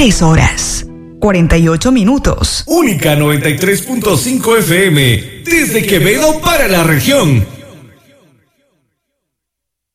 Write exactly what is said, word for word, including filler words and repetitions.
tres horas, cuarenta y ocho minutos. Única noventa y tres punto cinco F M, desde Quevedo para la región.